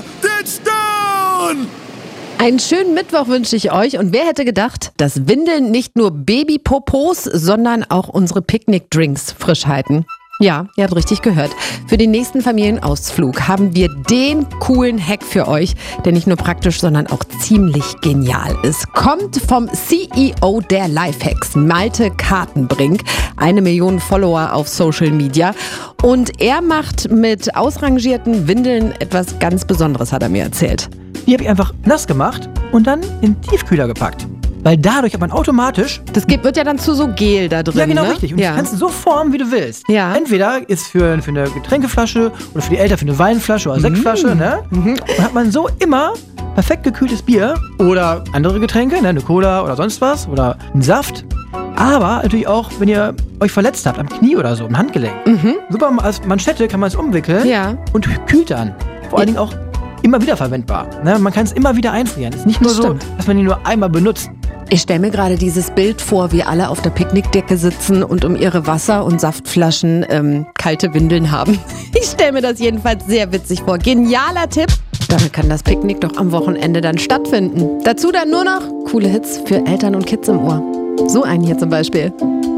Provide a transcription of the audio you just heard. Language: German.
It's done! Einen schönen Mittwoch wünsche ich euch. Und wer hätte gedacht, dass Windeln nicht nur Babypopos, sondern auch unsere Picknickdrinks frisch halten? Ja, ihr habt richtig gehört. Für den nächsten Familienausflug haben wir den coolen Hack für euch, der nicht nur praktisch, sondern auch ziemlich genial ist. Kommt vom CEO der Lifehacks, Malte Kartenbrink, 1 Million Follower auf Social Media. Und er macht mit ausrangierten Windeln etwas ganz Besonderes, hat er mir erzählt. Die habe ich einfach nass gemacht und dann in den Tiefkühler gepackt. Weil dadurch hat man automatisch... Das wird ja dann zu so Gel da drin, Ja, genau, ne? richtig. Und das kannst du so formen, wie du willst. Ja. Entweder ist für eine Getränkeflasche oder für die Eltern für eine Weinflasche oder Sektflasche, ne? Und hat man so immer perfekt gekühltes Bier oder andere Getränke, ne? Eine Cola oder sonst was oder einen Saft. Aber natürlich auch, wenn ihr euch verletzt habt, am Knie oder so, am Handgelenk. Super, als Manschette kann man es umwickeln und kühlt dann. Vor allen Dingen auch immer wieder verwendbar. Ne? Man kann es immer wieder einfrieren. Es ist nicht nur so, dass man ihn nur einmal benutzt. Ich stelle mir gerade dieses Bild vor, wie alle auf der Picknickdecke sitzen und um ihre Wasser- und Saftflaschen kalte Windeln haben. Ich stelle mir das jedenfalls sehr witzig vor. Genialer Tipp. Damit kann das Picknick doch am Wochenende dann stattfinden. Dazu dann nur noch coole Hits für Eltern und Kids im Ohr. So einen hier zum Beispiel.